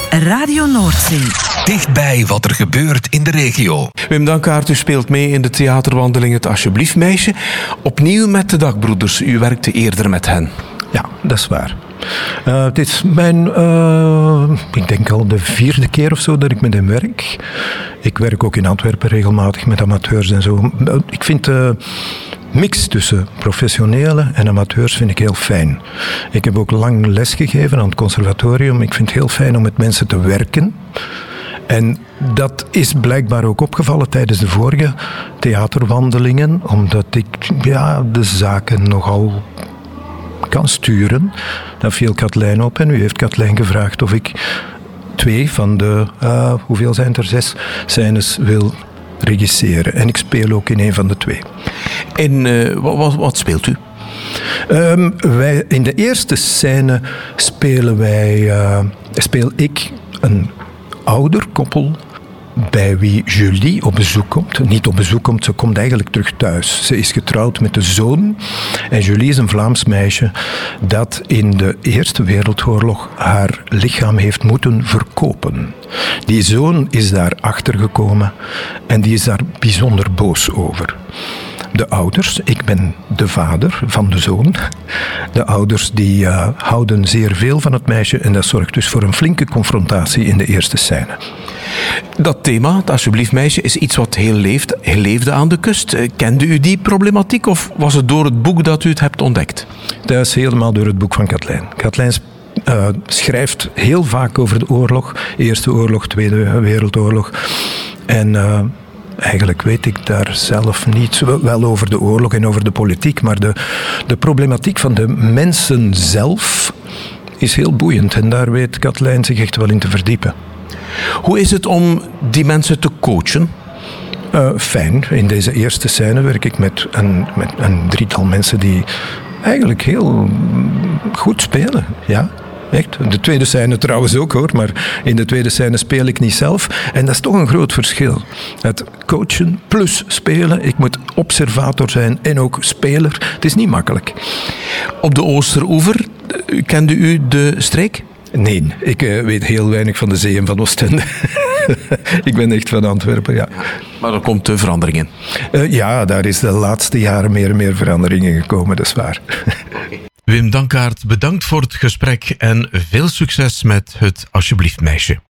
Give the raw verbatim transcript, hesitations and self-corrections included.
Radio Noordzee. Dichtbij wat er gebeurt in de regio. Wim Dankaart, u speelt mee in de theaterwandeling Het Alsjeblieft Meisje. Opnieuw met de Dakbroeders. U werkte eerder met hen. Ja, dat is waar. Uh, het is mijn, uh, ik denk al de vierde keer of zo dat ik met hem werk. Ik werk ook in Antwerpen regelmatig met amateurs en zo. Ik vind de mix tussen professionele en amateurs vind ik heel fijn. Ik heb ook lang les gegeven aan het conservatorium. Ik vind het heel fijn om met mensen te werken. En dat is blijkbaar ook opgevallen tijdens de vorige theaterwandelingen, omdat ik ja, de zaken nogal kan sturen. Dan viel Katlijn op en u heeft Katlijn gevraagd of ik twee van de, uh, hoeveel zijn er, zes scènes wil regisseren. En ik speel ook in een van de twee. En uh, wat, wat speelt u? Um, wij, in de eerste scène spelen wij, uh, speel ik een ouder koppel bij wie Julie op bezoek komt. Niet op bezoek komt, ze komt eigenlijk terug thuis. Ze is getrouwd met de zoon. En Julie is een Vlaams meisje dat in de Eerste Wereldoorlog haar lichaam heeft moeten verkopen. Die zoon is daar achtergekomen en die is daar bijzonder boos over. De ouders, ik ben de vader van de zoon. De ouders die uh, houden zeer veel van het meisje en dat zorgt dus voor een flinke confrontatie in de eerste scène. Dat thema, Het Alsjeblieft Meisje, is iets wat heel, leeft, heel leefde aan de kust. Kende u die problematiek of was het door het boek dat u het hebt ontdekt? Dat is helemaal door het boek van Katlijn. Katlijn uh, schrijft heel vaak over de oorlog. Eerste oorlog, Tweede Wereldoorlog. En Uh, Eigenlijk weet ik daar zelf niet, wel over de oorlog en over de politiek, maar de, de problematiek van de mensen zelf is heel boeiend. En daar weet Katlijn zich echt wel in te verdiepen. Hoe is het om die mensen te coachen? Uh, fijn. In deze eerste scène werk ik met een, met een drietal mensen die eigenlijk heel goed spelen. Ja. Echt. De tweede scène trouwens ook hoor, maar in de tweede scène speel ik niet zelf. En dat is toch een groot verschil. Het coachen plus spelen. Ik moet observator zijn en ook speler. Het is niet makkelijk. Op de Oosteroever, kende u de streek? Nee, ik uh, weet heel weinig van de zee en van Oostende. Ik ben echt van Antwerpen, ja. Maar er komt uh, verandering in. Uh, ja, daar is de laatste jaren meer en meer veranderingen gekomen, dat is waar. Okay. Wim Dankaart, bedankt voor het gesprek en veel succes met Het Alsjeblieft Meisje.